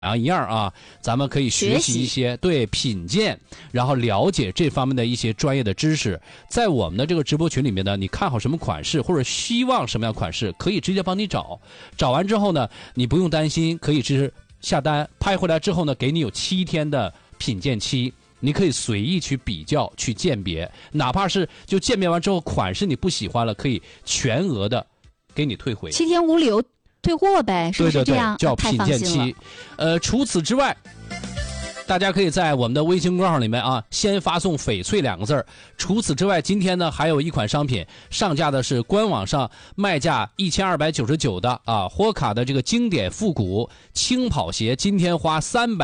一样啊，咱们可以学习一些对品鉴，然后了解这方面的一些专业的知识。在我们的这个直播群里面呢，你看好什么款式或者希望什么样款式，可以直接帮你找。找完之后呢，你不用担心，可以直接下单，拍回来之后呢，给你有7天的品鉴期，你可以随意去比较去鉴别，哪怕是就鉴别完之后款式你不喜欢了，可以全额的给你退回。 7天无理由退货呗，是不是这样？ 对，叫品鉴期。除此之外，大家可以在我们的微信公号里面啊，先发送翡翠2个字。除此之外，今天呢还有一款商品上架的是官网上卖价1299的啊，霍卡的这个经典复古轻跑鞋，今天花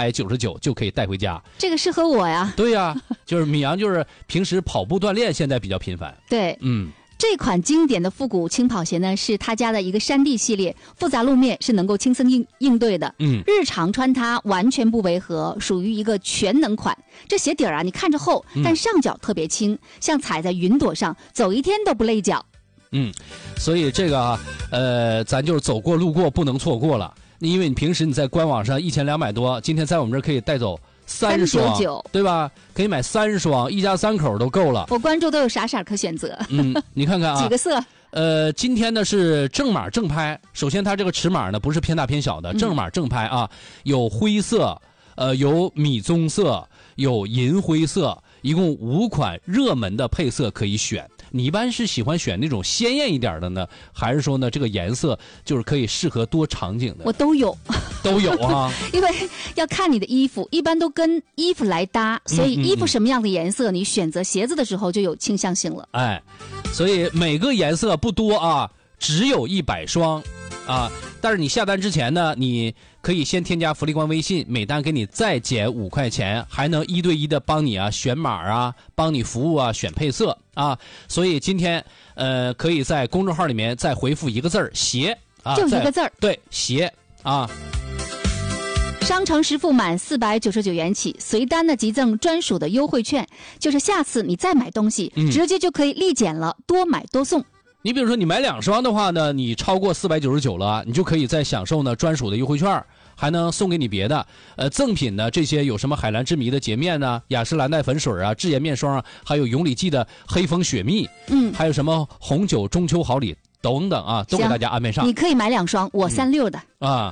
399就可以带回家。 这个适合我呀。 对呀，就是米阳，就是平时跑步锻炼现在比较频繁。 对，这款经典的复古轻跑鞋呢，是他家的一个山地系列，复杂路面是能够轻松应对的。日常穿它完全不违和，属于一个全能款。这鞋底啊，你看着厚，但上脚特别轻，像踩在云朵上，走一天都不累脚。 所以这个咱就是走过路过不能错过了，因为你平时你在官网上1200多，今天在我们这儿可以带走3双，对吧？可以买3双，一家3口都够了。 我关注都有啥色可选择。 你看看啊， 几个色？ 今天呢是正码正拍。首先它这个尺码呢不是偏大偏小的，正码正拍啊，有灰色，有米棕色，有银灰色，一共5款热门的配色可以选。你一般是喜欢选那种鲜艳一点的呢，还是说呢这个颜色就是可以适合多场景的？ 我都有， 都有啊。 因为要看你的衣服，一般都跟衣服来搭，所以衣服什么样的颜色，你选择鞋子的时候就有倾向性了。 所以每个颜色不多啊，只有100双啊。但是你下单之前呢，你可以先添加福利官微信，每单给你再减5块钱，还能1对1的帮你啊选码啊，帮你服务啊，选配色啊。所以今天可以在公众号里面再回复1个字儿鞋啊， 就1个字儿， 对，鞋啊。 商城实付满499元起，随单呢即赠专属的优惠券，就是下次你再买东西，直接就可以立减了，多买多送。 你比如说你买2双的话呢，你超过499了，你就可以再享受呢专属的优惠券，还能送给你别的赠品呢。这些有什么海蓝之谜的洁面呢，雅诗兰黛粉水啊，智妍面霜啊，还有永理记的黑蜂雪蜜，还有什么红酒中秋好礼等等啊，都给大家安排上。 你可以买2双，我36的啊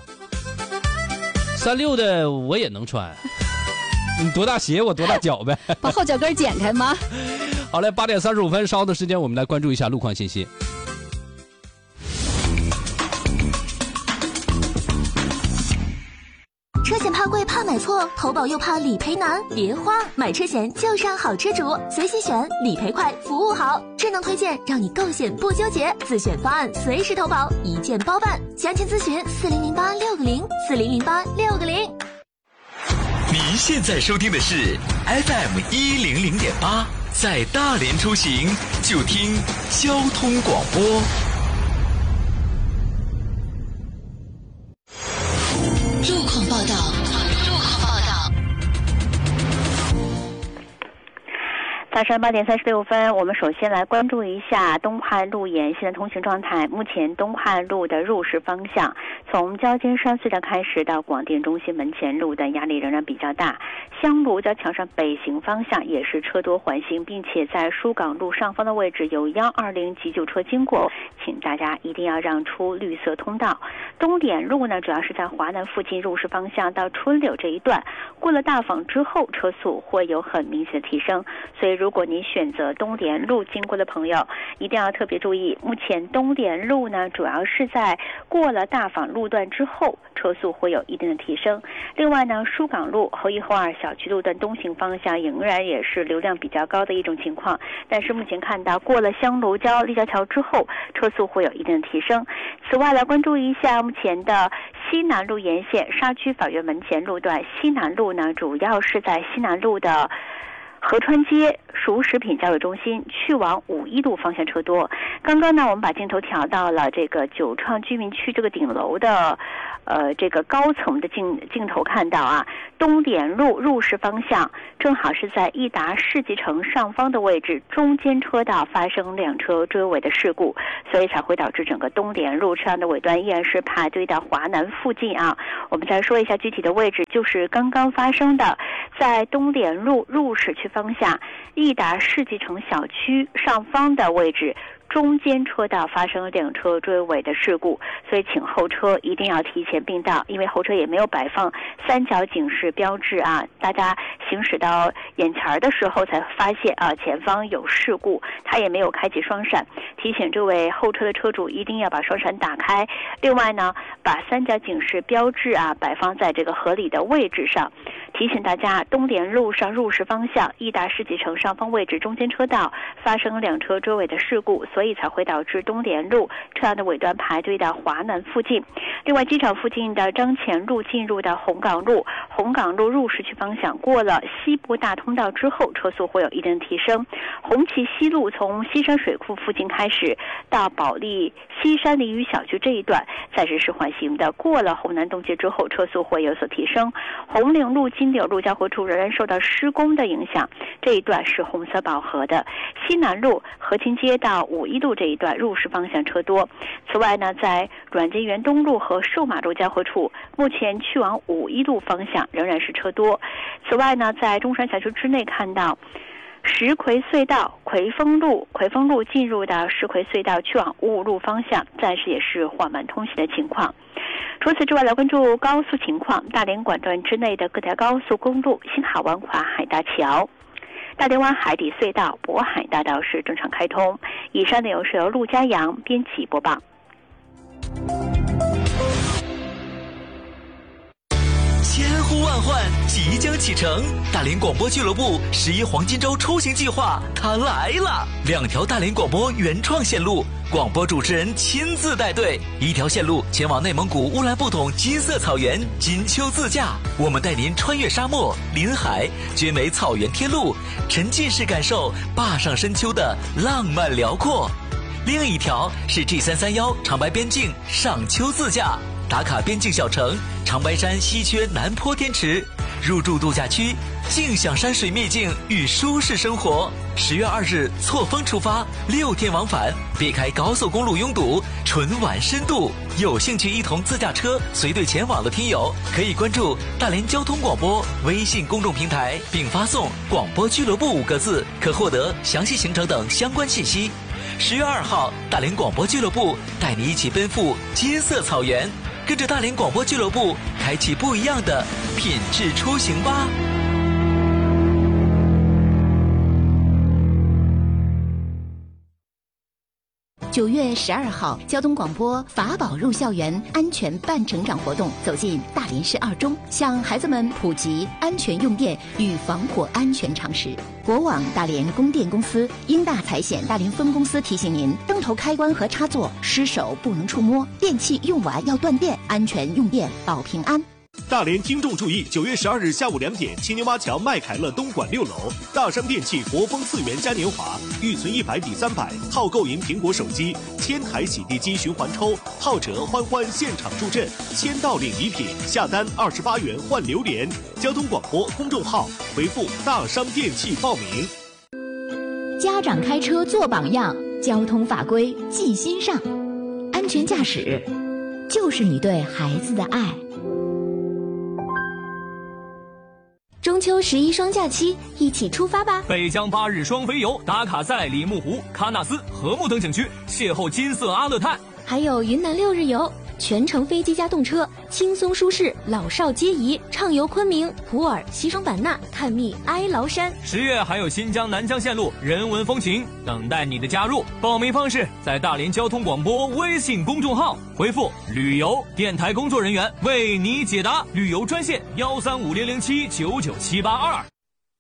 ，36的我也能穿。你多大鞋我多大脚呗。 把后脚跟剪开吗？ 好嘞，8点35分，稍后的时间我们来关注一下路况信息。 车险怕贵怕买错，投保又怕理赔难，别慌，买车险就上好车主，随心选，理赔快，服务好，智能推荐，让你购险不纠结，自选方案随时投保，一键包办，详情咨询4008-6个0，4008-6个0。 您现在收听的是 FM100.8，在大连出行就听交通广播。 路况报道。 早上8点36分，我们首先来关注一下东汉路沿线的通行状态。目前东汉路的入市方向，从交尖山隧道开始到广电中心门前路的压力仍然比较大。香炉交桥上北行方向也是车多环行，并且在疏港路上方的位置有120急救车经过，请大家一定要让出绿色通道。东点路呢，主要是在华南附近入市方向到春柳这一段，过了大坊之后，车速会有很明显的提升，所以如果您选择东点路经过的朋友，一定要特别注意。目前东点路呢，主要是在过了大坊路段之后，车速会有一定的提升。另外呢，疏港路后1后2小区路段东行方向仍然也是流量比较高的一种情况，但是目前看到过了香炉交立交桥之后，车速会有一定的提升。此外来关注一下目前的西南路沿线沙区法院门前路段，西南路呢主要是在西南路的河川街、 熟食品交流中心去往5一路方向车多。刚刚呢，我们把镜头调到了这个九创居民区这个顶楼的这个高层的镜头，看到啊，东点路入市方向正好是在益达世纪城上方的位置，中间车道发生2车追尾的事故，所以才会导致整个东点路车辆的尾端依然是排队到华南附近啊。我们再说一下具体的位置，就是刚刚发生的在东点路入市区方向益达世纪城小区上方的位置，中间车道发生2车追尾的事故，所以请后车一定要提前并道，因为后车也没有摆放3角警示标志啊，大家行驶到眼前的时候才发现啊前方有事故，他也没有开启双闪，提醒这位后车的车主一定要把双闪打开。另外呢，把3角警示标志啊摆放在这个合理的位置上，提醒大家东点路上入市方向益达世纪城上方位置中间车道发生2车追尾的事故，所以才会导致东点路车辆的尾端排队到华南附近。另外，机场附近的张前路进入到红港路入市区方向，过了西部大通道之后，车速会有一定提升。红旗西路从西山水库附近开始到保利西山鲤鱼小区这一段暂时是缓行的，过了红南东街之后，车速会有所提升。红岭路金柳路交汇处仍然受到施工的影响，这一段是红色饱和的。西南路和清街到5一路这一段入市方向车多。此外呢，在软件园东路和寿马路交汇处，目前去往5一路方向仍然是车多。此外呢，在中山小区之内看到石葵隧道葵丰路进入到石葵隧道去往55路方向，暂时也是缓慢通行的情况。除此之外，来关注高速情况，大连管段之内的各条高速公路新海湾跨海大桥、大连湾海底隧道、渤海大道是正常开通。以上内容是由陆家阳编辑播报。 千呼万唤即将启程，大连广播俱乐部11黄金周出行计划它来了！2条大连广播原创线路，广播主持人亲自带队，1条线路前往内蒙古乌兰布统金色草原金秋自驾，我们带您穿越沙漠临海，绝美草原天路，沉浸式感受坝上深秋的浪漫辽阔。另1条是 G331 长白边境上秋自驾，打卡边境小城长白山西阙南坡天池，入住度假区，静享山水秘境与舒适生活。10月2日错峰出发，6天往返，避开高速公路拥堵，纯玩深度。有兴趣一同自驾车随队前往的听友，可以关注大连交通广播微信公众平台，并发送广播俱乐部5个字，可获得详细行程等相关信息。10月2号，大连广播俱乐部带你一起奔赴金色草原，跟着大连广播俱乐部开启不一样的品质出行吧。 9月12号，交通广播法宝入校园安全伴成长活动走进大连市2中，向孩子们普及安全用电与防火安全常识。国网大连供电公司、英大财险大连分公司提醒您：灯头开关和插座失手不能触摸，电器用完要断电，安全用电保平安。 大连听众注意！9月12日下午2点，青牛洼桥麦凯乐东馆6楼，大山电器国风4元嘉年华，预存100抵300，套购赢苹果手机，1000台洗地机循环抽，浩哲欢欢现场助阵，1000到领礼品，下单28元换榴莲。交通广播公众号回复大山电器报名。 家长开车做榜样，交通法规记心上，安全驾驶就是你对孩子的爱。 中秋11双假期，一起出发吧！ 北疆8日双飞游，打卡在李木湖、喀纳斯、禾木等景区，邂逅金色阿勒泰。 还有云南6日游，全程飞机加动车，轻松舒适，老少皆宜，畅游昆明、普洱、西双版纳，探秘哀牢山。 10月还有新疆南疆线路人文风情，等待你的加入。报名方式在大连交通广播微信公众号回复旅游，电台工作人员为你解答。旅游专线13500799782。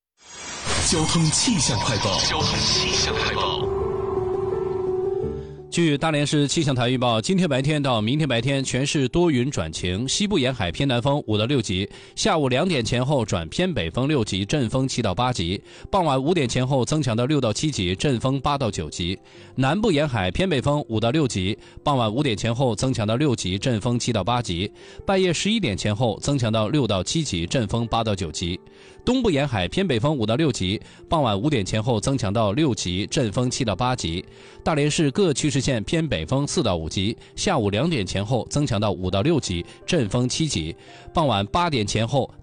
交通气象快报。 据大连市气象台预报，今天白天到明天白天全市多云转晴，西部沿海偏南风5到6级，下午2点前后转偏北风6级，阵风7到8级，傍晚5点前后增强到6到7级，阵风8到9级。南部沿海偏北风5到6级，傍晚5点前后增强到6级，阵风7到8级，半夜11点前后增强到6到7级，阵风8到9级。东部沿海偏北风5到6级，傍晚5点前后增强到6级，阵风7到8级。大连市各区市县偏北风4到5级，下午2点前后增强到5到6级，阵风7级，傍晚8点前后